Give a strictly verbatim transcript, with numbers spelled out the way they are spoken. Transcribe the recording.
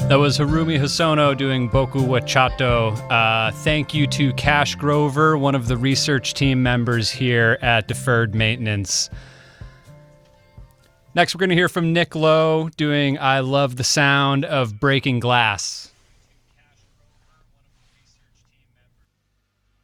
That was Harumi Hosono doing Boku wa Chato. Uh, thank you to Cash Grover, one of the research team members here at Deferred Maintenance. Next, we're going to hear from Nick Lowe doing I Love the Sound of Breaking Glass.